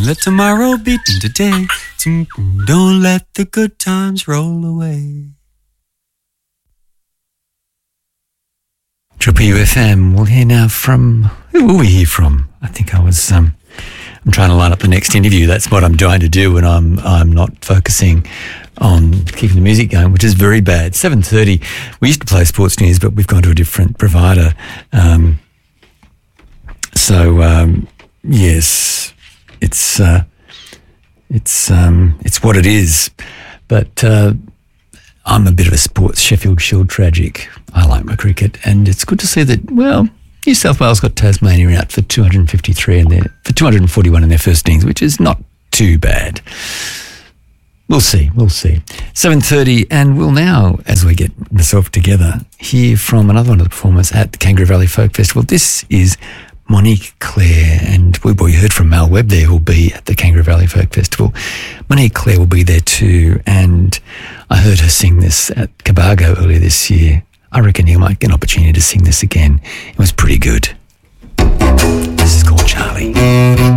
let tomorrow beat today. Don't let the good times roll away. Triple UFM. We'll hear now from... Who will we hear from? I think I was... I'm trying to line up the next interview. That's what I'm trying to do when I'm not focusing on keeping the music going, which is very bad. 7:30. We used to play sports news, but we've gone to a different provider. Yes, it's what it is. But I'm a bit of a sports Sheffield Shield tragic. I like my cricket, and it's good to see that, well, New South Wales got Tasmania out for 241 in their first innings, which is not too bad. We'll see. 7:30, and we'll now, as we get myself together, hear from another one of the performers at the Kangaroo Valley Folk Festival. This is Monique Clare, and we heard from Mal Webb there, who'll be at the Kangaroo Valley Folk Festival. Monique Clare will be there too, and I heard her sing this at Cabargo earlier this year. I reckon you might get an opportunity to sing this again. It was pretty good. This is called Charlie.